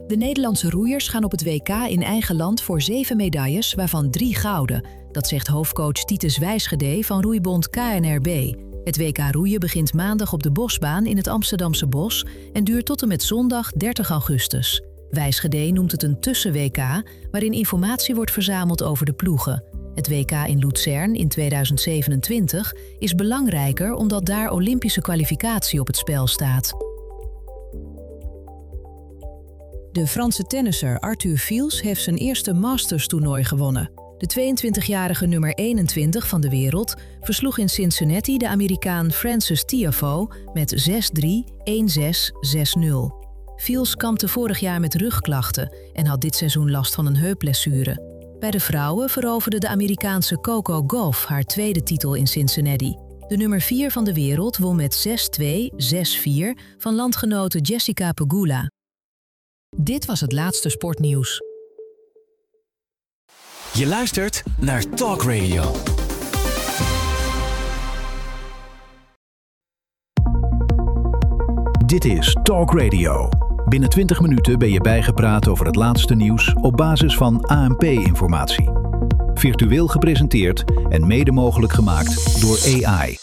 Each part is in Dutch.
De Nederlandse roeiers gaan op het WK in eigen land voor 7 medailles, waarvan 3 gouden. Dat zegt hoofdcoach Titus Wijsgedee van roeibond KNRB. Het WK roeien begint maandag op de Bosbaan in het Amsterdamse Bos en duurt tot en met zondag 30 augustus. Wijsgedee noemt het een tussen-WK, waarin informatie wordt verzameld over de ploegen. Het WK in Luzern in 2027 is belangrijker omdat daar Olympische kwalificatie op het spel staat. De Franse tennisser Arthur Fils heeft zijn eerste Masters-toernooi gewonnen. De 22-jarige nummer 21 van de wereld versloeg in Cincinnati de Amerikaan Frances Tiafoe met 6-3, 1-6, 6-0. Fils kampte vorig jaar met rugklachten en had dit seizoen last van een heupblessure. Bij de vrouwen veroverde de Amerikaanse Coco Gauff haar tweede titel in Cincinnati. De nummer 4 van de wereld won met 6-2, 6-4 van landgenote Jessica Pegula. Dit was het laatste sportnieuws. Je luistert naar Talk Radio. Dit is Talk Radio. Binnen 20 minuten ben je bijgepraat over het laatste nieuws op basis van ANP-informatie. Virtueel gepresenteerd en mede mogelijk gemaakt door AI.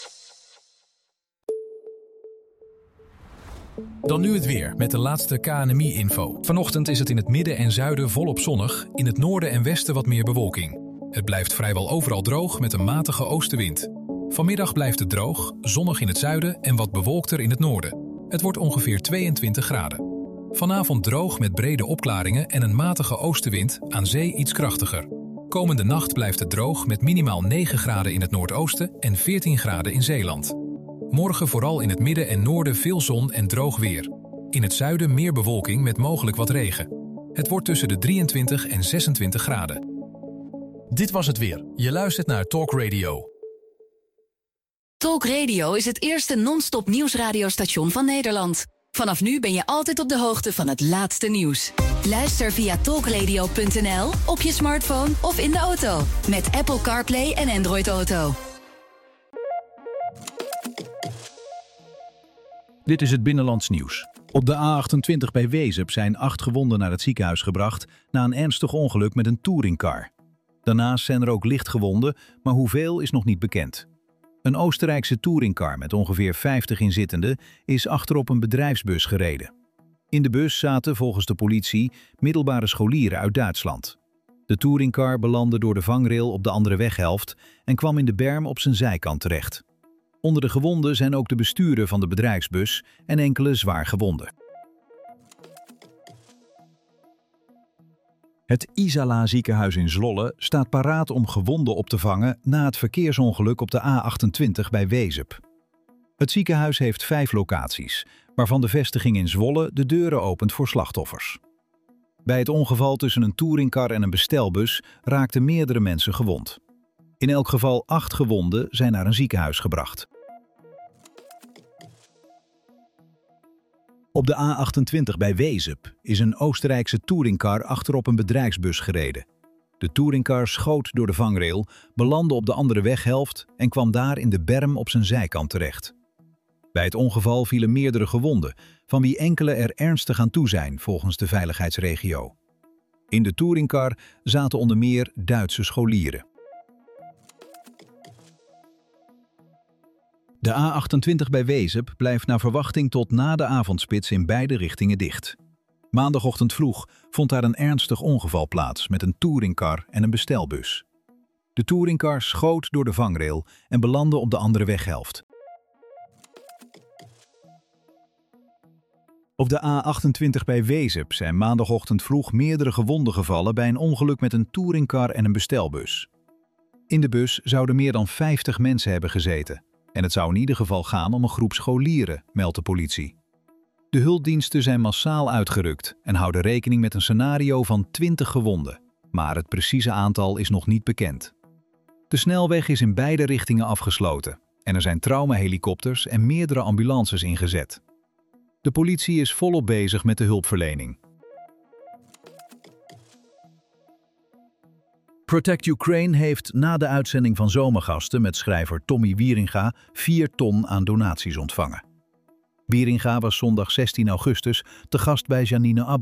Dan nu het weer met de laatste KNMI-info. Vanochtend is het in het midden en zuiden volop zonnig, in het noorden en westen wat meer bewolking. Het blijft vrijwel overal droog met een matige oostenwind. Vanmiddag blijft het droog, zonnig in het zuiden en wat bewolkter in het noorden. Het wordt ongeveer 22 graden. Vanavond droog met brede opklaringen en een matige oostenwind, aan zee iets krachtiger. Komende nacht blijft het droog met minimaal 9 graden in het noordoosten en 14 graden in Zeeland. Morgen vooral in het midden en noorden veel zon en droog weer. In het zuiden meer bewolking met mogelijk wat regen. Het wordt tussen de 23 en 26 graden. Dit was het weer. Je luistert naar Talk Radio. Talk Radio is het eerste non-stop nieuwsradiostation van Nederland. Vanaf nu ben je altijd op de hoogte van het laatste nieuws. Luister via talkradio.nl, op je smartphone of in de auto. Met Apple CarPlay en Android Auto. Dit is het Binnenlands nieuws. Op de A28 bij Wezep zijn 8 gewonden naar het ziekenhuis gebracht na een ernstig ongeluk met een touringcar. Daarnaast zijn er ook lichtgewonden, maar hoeveel is nog niet bekend. Een Oostenrijkse touringcar met ongeveer 50 inzittenden is achterop een bedrijfsbus gereden. In de bus zaten volgens de politie middelbare scholieren uit Duitsland. De touringcar belandde door de vangrail op de andere weghelft en kwam in de berm op zijn zijkant terecht. Onder de gewonden zijn ook de bestuurder van de bedrijfsbus en enkele zwaar gewonden. Het Isala ziekenhuis in Zwolle staat paraat om gewonden op te vangen na het verkeersongeluk op de A28 bij Wezep. Het ziekenhuis heeft 5 locaties, waarvan de vestiging in Zwolle de deuren opent voor slachtoffers. Bij het ongeval tussen een touringcar en een bestelbus raakten meerdere mensen gewond. In elk geval 8 gewonden zijn naar een ziekenhuis gebracht. Op de A28 bij Wezep is een Oostenrijkse touringcar achterop een bedrijfsbus gereden. De touringcar schoot door de vangrail, belandde op de andere weghelft en kwam daar in de berm op zijn zijkant terecht. Bij het ongeval vielen meerdere gewonden, van wie enkele er ernstig aan toe zijn volgens de veiligheidsregio. In de touringcar zaten onder meer Duitse scholieren. De A28 bij Wezep blijft naar verwachting tot na de avondspits in beide richtingen dicht. Maandagochtend vroeg vond daar een ernstig ongeval plaats met een touringcar en een bestelbus. De touringcar schoot door de vangrail en belandde op de andere weghelft. Op de A28 bij Wezep zijn maandagochtend vroeg meerdere gewonden gevallen bij een ongeluk met een touringcar en een bestelbus. In de bus zouden meer dan 50 mensen hebben gezeten. En het zou in ieder geval gaan om een groep scholieren, meldt de politie. De hulpdiensten zijn massaal uitgerukt en houden rekening met een scenario van 20 gewonden. Maar het precieze aantal is nog niet bekend. De snelweg is in beide richtingen afgesloten en er zijn traumahelikopters en meerdere ambulances ingezet. De politie is volop bezig met de hulpverlening. Protect Ukraine heeft na de uitzending van Zomergasten met schrijver Tommy Wieringa 4 ton aan donaties ontvangen. Wieringa was zondag 16 augustus te gast bij Janine